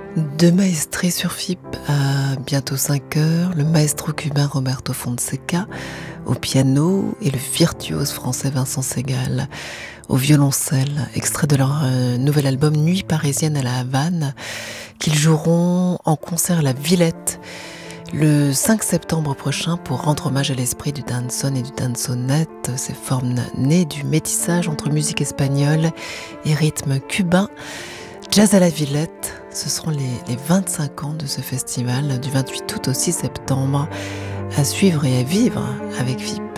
Deux maestrés sur FIP à bientôt 5 heures, le maestro cubain Roberto Fonseca au piano et le virtuose français Vincent Segal au violoncelle, extrait de leur nouvel album Nuit parisienne à la Havane, qu'ils joueront en concert à la Villette le 5 septembre prochain pour rendre hommage à l'esprit du dancehall et du dansonnette, ces formes nées du métissage entre musique espagnole et rythme cubain. Jazz à la Villette, ce seront les 25 ans de ce festival du 28 août au 6 septembre, à suivre et à vivre avec FIP.